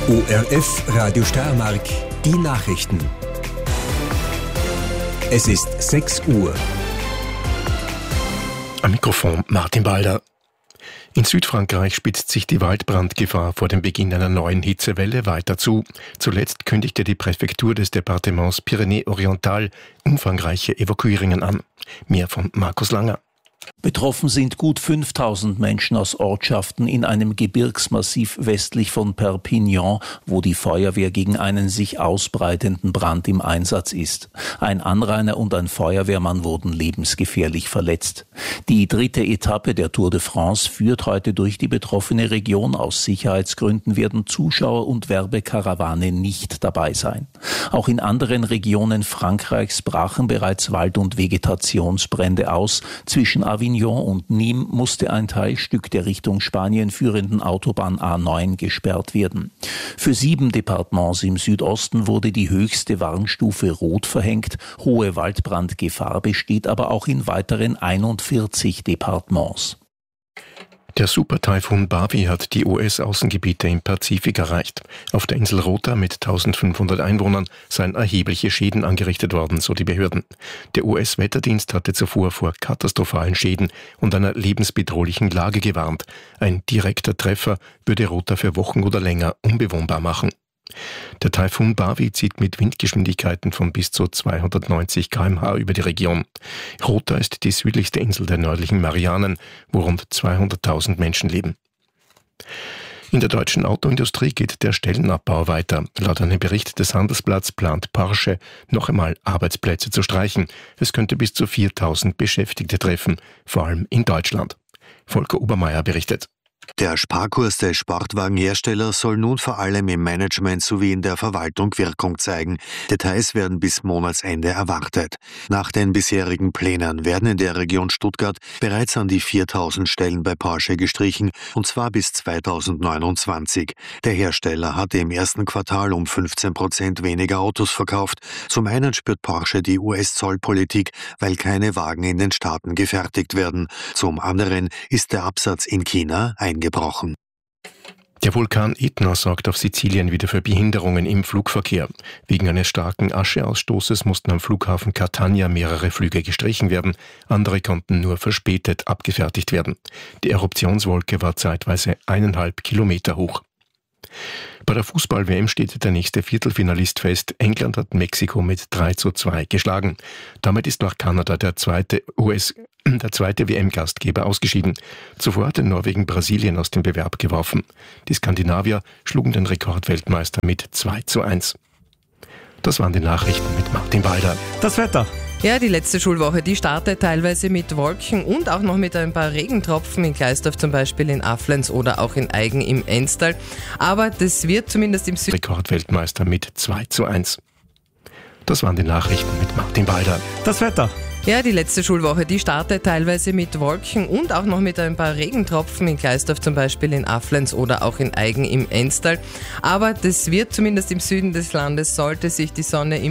ORF Radio Steiermark, die Nachrichten. Es ist 6 Uhr. Am Mikrofon Martin Balder. In Südfrankreich spitzt sich die Waldbrandgefahr vor dem Beginn einer neuen Hitzewelle weiter zu. Zuletzt kündigte die Präfektur des Departements Pyrénées-Orientales umfangreiche Evakuierungen an. Mehr von Markus Langer. Betroffen sind gut 5000 Menschen aus Ortschaften in einem Gebirgsmassiv westlich von Perpignan, wo die Feuerwehr gegen einen sich ausbreitenden Brand im Einsatz ist. Ein Anrainer und ein Feuerwehrmann wurden lebensgefährlich verletzt. Die dritte Etappe der Tour de France führt heute durch die betroffene Region. Aus Sicherheitsgründen werden Zuschauer und Werbekarawane nicht dabei sein. Auch in anderen Regionen Frankreichs brachen bereits Wald- und Vegetationsbrände aus. Zwischen Avignon und Nîmes musste ein Teilstück der Richtung Spanien führenden Autobahn A9 gesperrt werden. Für 7 Departements im Südosten wurde die höchste Warnstufe Rot verhängt. Hohe Waldbrandgefahr besteht aber auch in weiteren 41 Departements. Der Supertaifun Bavi hat die US-Außengebiete im Pazifik erreicht. Auf der Insel Rota mit 1500 Einwohnern seien erhebliche Schäden angerichtet worden, so die Behörden. Der US-Wetterdienst hatte zuvor vor katastrophalen Schäden und einer lebensbedrohlichen Lage gewarnt. Ein direkter Treffer würde Rota für Wochen oder länger unbewohnbar machen. Der Taifun Bavi zieht mit Windgeschwindigkeiten von bis zu 290 km/h über die Region. Rota ist die südlichste Insel der nördlichen Marianen, wo rund 200.000 Menschen leben. In der deutschen Autoindustrie geht der Stellenabbau weiter. Laut einem Bericht des Handelsblatts plant Porsche, noch einmal Arbeitsplätze zu streichen. Es könnte bis zu 4.000 Beschäftigte treffen, vor allem in Deutschland. Volker Obermeier berichtet. Der Sparkurs des Sportwagenherstellers soll nun vor allem im Management sowie in der Verwaltung Wirkung zeigen. Details werden bis Monatsende erwartet. Nach den bisherigen Plänen werden in der Region Stuttgart bereits an die 4.000 Stellen bei Porsche gestrichen, und zwar bis 2029. Der Hersteller hatte im ersten Quartal um 15% weniger Autos verkauft. Zum einen spürt Porsche die US-Zollpolitik, weil keine Wagen in den Staaten gefertigt werden. Zum anderen ist der Absatz in China eingebrochen. Der Vulkan Ätna sorgt auf Sizilien wieder für Behinderungen im Flugverkehr. Wegen eines starken Ascheausstoßes mussten am Flughafen Catania mehrere Flüge gestrichen werden. Andere konnten nur verspätet abgefertigt werden. Die Eruptionswolke war zeitweise 1,5 Kilometer hoch. Bei der Fußball-WM steht der nächste Viertelfinalist fest. England hat Mexiko mit 3:2 geschlagen. Damit ist nach Kanada der zweite WM-Gastgeber ausgeschieden. Zuvor hatte Norwegen Brasilien aus dem Bewerb geworfen. Die Skandinavier schlugen den Rekordweltmeister mit 2:1. Das waren die Nachrichten mit Martin Balder. Das Wetter. Ja, die letzte Schulwoche, die startet teilweise mit Wolken und auch noch mit ein paar Regentropfen, in Gleisdorf zum Beispiel, in Afflenz oder auch in Aigen im Enstal. Aber das wird zumindest im Süden... Rekordweltmeister mit 2:1. Das waren die Nachrichten mit Martin Balder. Das Wetter. Ja, die letzte Schulwoche, die startet teilweise mit Wolken und auch noch mit ein paar Regentropfen, in Gleisdorf zum Beispiel, in Afflenz oder auch in Aigen im Enstal. Aber das wird zumindest im Süden des Landes, sollte sich die Sonne im